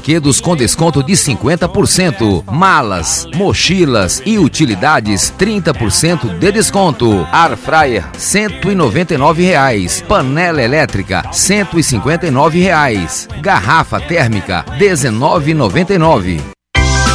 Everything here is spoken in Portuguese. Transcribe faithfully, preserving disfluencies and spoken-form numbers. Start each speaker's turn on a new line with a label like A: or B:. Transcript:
A: brinquedos com desconto de cinquenta por cento. Malas, mochilas e utilidades trinta por cento de desconto. Air fryer cento e noventa e nove reais. Panela elétrica cento e cinquenta e nove reais. Garrafa térmica dezenove e noventa e nove.